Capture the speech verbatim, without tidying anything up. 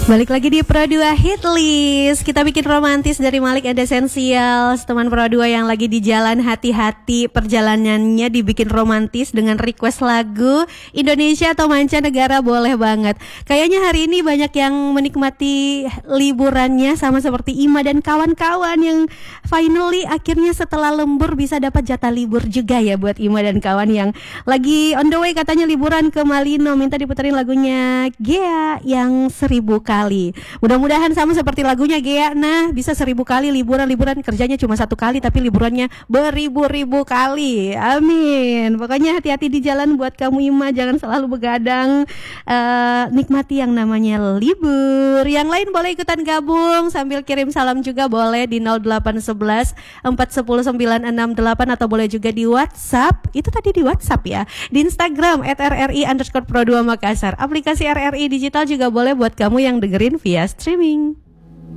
Balik lagi di Pro dua Hit List. Kita bikin romantis dari Malik and Essentials. Teman Pro dua yang lagi di jalan, hati-hati perjalanannya dibikin romantis dengan request lagu Indonesia atau mancanegara boleh banget. Kayaknya hari ini banyak yang menikmati liburannya sama seperti Ima dan kawan-kawan yang finally akhirnya setelah lembur bisa dapat jatah libur juga ya buat Ima dan kawan yang lagi on the way katanya liburan ke Malino. Minta diputerin lagunya Gea yang seribu kali. Mudah-mudahan sama seperti lagunya Gea. Nah, bisa seribu kali liburan-liburan, kerjanya cuma satu kali tapi liburannya beribu-ribu kali. Amin. Pokoknya hati-hati di jalan buat kamu Ima, jangan selalu begadang. Uh, nikmati yang namanya libur. Yang lain boleh ikutan gabung sambil kirim salam juga boleh di nol delapan satu satu empat satu nol sembilan enam delapan atau boleh juga di WhatsApp. Itu tadi di WhatsApp ya. Di Instagram at r r i underscore pro dua Makassar. Aplikasi R R I Digital juga boleh buat kamu yang dengerin via streaming.